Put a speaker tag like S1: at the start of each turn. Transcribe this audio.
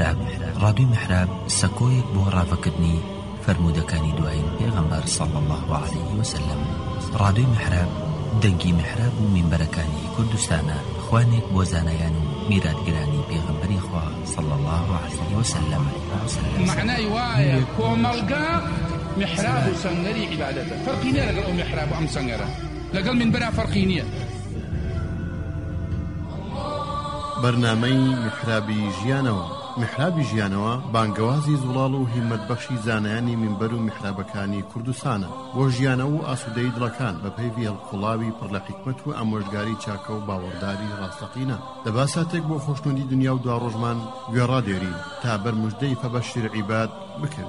S1: محراب ڕادیۆی محراب سەکۆیەک بۆ ڕافەکردنی فەرموودەکانی دوایین پێغەمبەر صلی الله عليه وسلم. ڕادیۆی محراب دەنگی محراب و مینبەرەکانی کوردستانە، خوانێک بۆ زانایان و میراتگرانی پێغەمبەری خوا صلی الله عليه وسلم.
S2: معنای وایە کۆمەڵگا محراب و سەنگەری عیبادەتە، فەرقی نییە لەگەڵ ئەو محراب و ئەم سەنگەرە، لەگەڵ مینبەرە فەرقی نییە.
S3: بەرنامەی محرابی ژیانەوە. محرابی ژیانەوە بانگەوازی زوڵاڵ و هیمەتبەخشی زانایانی مینبەر و محرابەکانی کوردستانە بۆ ژیانەوە و ئاسوودەی دڵەکان بە پێی هەڵقوڵاوی پڕ لە حیکمەت و ئامۆژگاری چاکە و باوەڕداری ڕاستەقینە. دەبا ساتێک بۆ خۆشنودی دنیا و دواڕۆژمان گوێڕادێرین تا بەرموژدەی فەبەشیر عیباد بکەوین.